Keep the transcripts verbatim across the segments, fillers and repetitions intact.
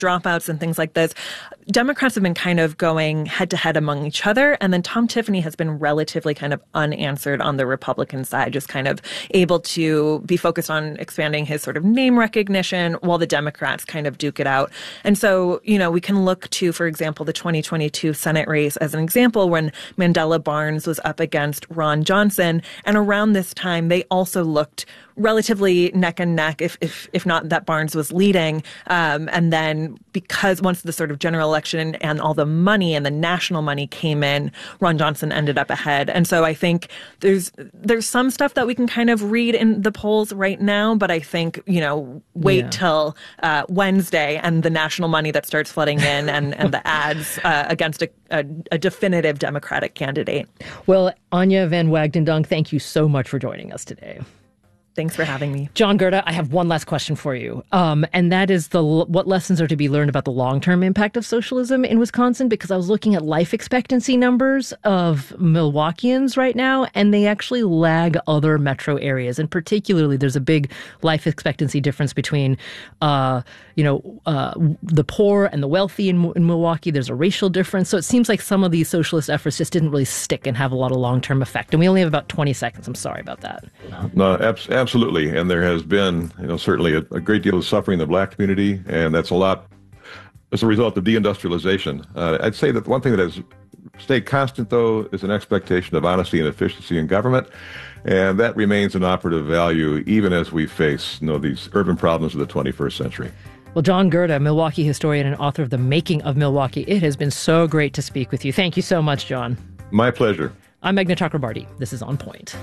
dropouts and things like this, Democrats have been kind of going head-to-head among each other. And then Tom Tiffany has been relatively kind of unanswered on the Republican side, just kind of able to be focused on expanding his sort of name recognition while the Democrats kind of duke it out. And so, you know, we can look to, for example, the twenty twenty-two Senate race as an example when Mandela Barnes was up against Ron Johnson. And around this time, they also looked relatively neck and neck, if if if not that Barnes was leading. Um, and then because once the sort of general election and all the money and the national money came in, Ron Johnson ended up ahead. And so I think there's there's some stuff that we can kind of read in the polls right now, but I think, you know, wait yeah. till uh, Wednesday and the national money that starts flooding in and, and the ads uh, against a, a, a definitive Democratic candidate. Well, Anya Van Wagendonk, thank you so much for joining us today. Thanks for having me. John Gerda, I have one last question for you. Um, and that is the what lessons are to be learned about the long-term impact of socialism in Wisconsin? Because I was looking at life expectancy numbers of Milwaukeeans right now, and they actually lag other metro areas. And particularly, there's a big life expectancy difference between, uh, you know, uh, the poor and the wealthy in, in Milwaukee. There's a racial difference. So it seems like some of these socialist efforts just didn't really stick and have a lot of long-term effect. And we only have about twenty seconds. I'm sorry about that. No, absolutely. Absolutely. And there has been, you know, certainly a, a great deal of suffering in the black community, and that's a lot as a result of deindustrialization. Uh, I'd say that one thing that has stayed constant, though, is an expectation of honesty and efficiency in government, and that remains an operative value even as we face, you know, these urban problems of the twenty-first century. Well, John Gerda, Milwaukee historian and author of The Making of Milwaukee, it has been so great to speak with you. Thank you so much, John. My pleasure. I'm Meghna Chakrabarty. This is On Point.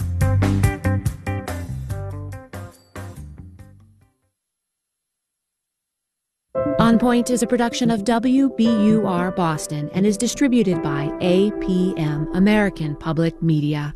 On Point is a production of W B U R Boston and is distributed by A P M, American Public Media.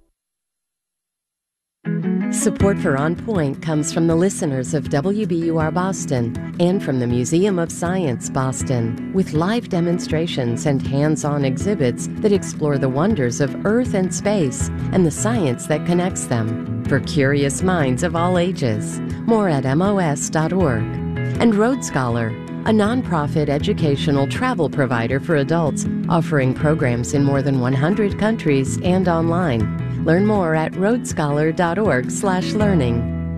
Support for On Point comes from the listeners of W B U R Boston and from the Museum of Science Boston, with live demonstrations and hands-on exhibits that explore the wonders of Earth and space and the science that connects them for curious minds of all ages. More at M O S dot org. And Road Scholar, a nonprofit educational travel provider for adults offering programs in more than one hundred countries and online. Learn more at roadscholar.org slash learning.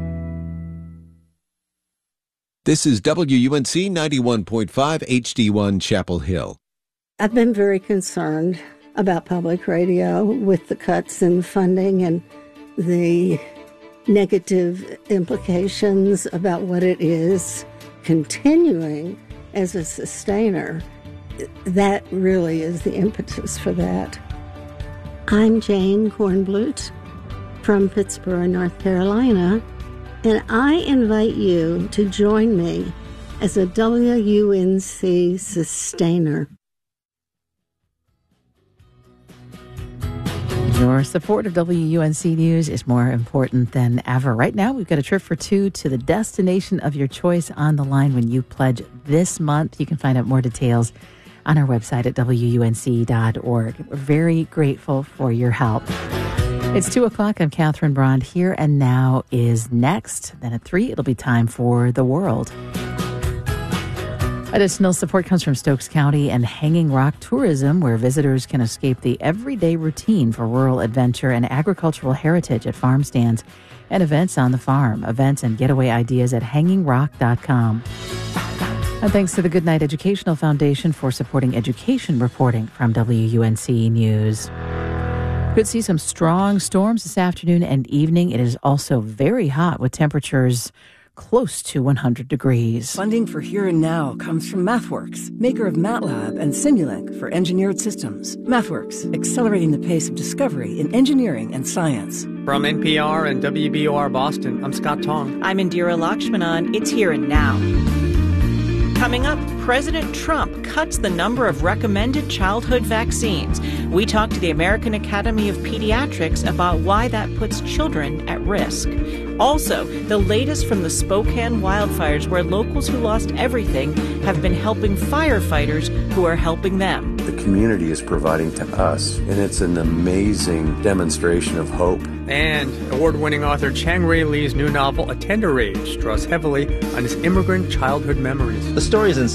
This is W U N C ninety-one point five H D one Chapel Hill. I've been very concerned about public radio with the cuts in funding and the negative implications about what it is continuing as a sustainer. That really is the impetus for that. I'm Jane Kornblut from Pittsburgh, North Carolina, and I invite you to join me as a W U N C sustainer. Your support of W U N C News is more important than ever. Right now, we've got a trip for two to the destination of your choice on the line when you pledge this month. You can find out more details on our website at W U N C dot org. We're very grateful for your help. It's two o'clock. I'm Catherine Brond. Here and Now is next. Then at three, it'll be time for The World. Additional support comes from Stokes County and Hanging Rock Tourism, where visitors can escape the everyday routine for rural adventure and agricultural heritage at farm stands and events on the farm. Events and getaway ideas at hanging rock dot com. And thanks to the Goodnight Educational Foundation for supporting education reporting from W U N C News. Could see some strong storms this afternoon and evening. It is also very hot with temperatures close to one hundred degrees. Funding for Here and Now comes from MathWorks, maker of MATLAB and Simulink for engineered systems. MathWorks, accelerating the pace of discovery in engineering and science. From N P R and W B O R Boston, I'm Scott Tong. I'm Indira Lakshmanan. It's Here and Now. Coming up, President Trump cuts the number of recommended childhood vaccines. We talk to the American Academy of Pediatrics about why that puts children at risk. Also, the latest from the Spokane wildfires, where locals who lost everything have been helping firefighters who are helping them. the community is providing to us. And it's an amazing demonstration of hope. And award-winning author Chang Ray Lee's new novel, A Tender Age, draws heavily on his immigrant childhood memories. The story is